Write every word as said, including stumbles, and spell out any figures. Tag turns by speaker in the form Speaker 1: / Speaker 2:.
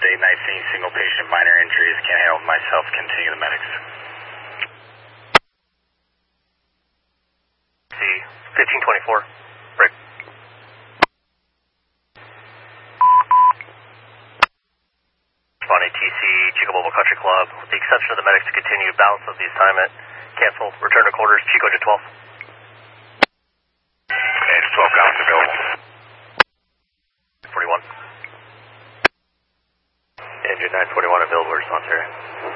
Speaker 1: update, night scene, single patient, minor injuries, can't handle myself, continue the medics.
Speaker 2: See, fifteen twenty-four, break. Responding T C, Chico Mobile Country Club, with the exception of the medics to continue balance of the assignment. Cancel, return to quarters, Chico to twelve.
Speaker 1: Edge twelve, Gauss available.
Speaker 2: forty-one. Engine nine forty-one available, response area.